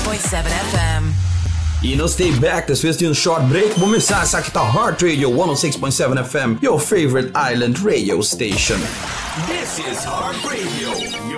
106.7 FM. E não stay back, después de un short break, começar aqui tá Heart Radio 106.7 FM, your favorite island radio station. This is Heart Radio,